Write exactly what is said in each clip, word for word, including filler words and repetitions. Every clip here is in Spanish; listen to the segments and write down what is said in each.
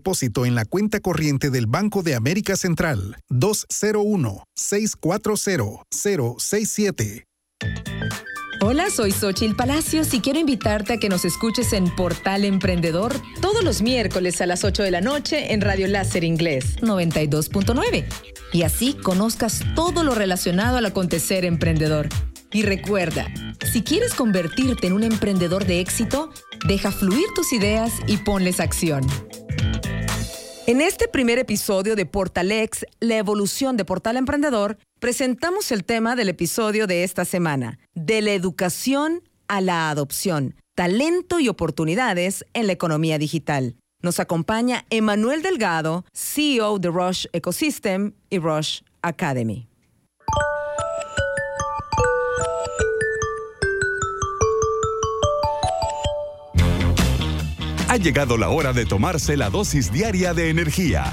depósito en la cuenta corriente del Banco de América Central dos cero uno, seis cuatro cero, cero seis siete. Hola, soy Xóchitl Palacios y quiero invitarte a que nos escuches en Portal Emprendedor todos los miércoles a las ocho de la noche en Radio Láser Inglés noventa y dos punto nueve. Y así conozcas todo lo relacionado al acontecer emprendedor. Y recuerda, si quieres convertirte en un emprendedor de éxito, deja fluir tus ideas y ponles acción. En este primer episodio de Portalex, la evolución de Portal Emprendedor, presentamos el tema del episodio de esta semana, de la educación a la adopción, talento y oportunidades en la economía digital. Nos acompaña Emanuel Delgado, C E O de Rush Ecosystem y Rush Academy. Ha llegado la hora de tomarse la dosis diaria de energía.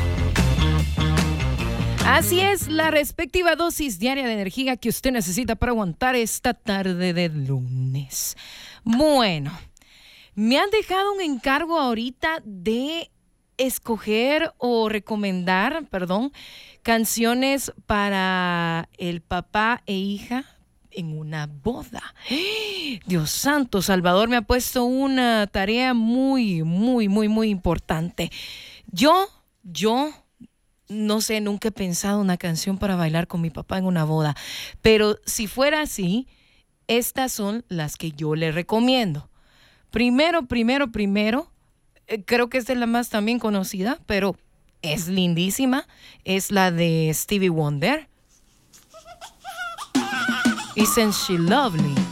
Así es, la respectiva dosis diaria de energía que usted necesita para aguantar esta tarde de lunes. Bueno, me han dejado un encargo ahorita de escoger o recomendar, perdón, canciones para el papá e hija en una boda. Dios santo, Salvador me ha puesto una tarea muy, muy, muy, muy importante. Yo, yo, no sé, nunca he pensado una canción para bailar con mi papá en una boda, pero si fuera así, estas son las que yo le recomiendo. Primero, primero, primero, eh, creo que esta es la más también conocida, pero es lindísima, es la de Stevie Wonder. Isn't she lovely?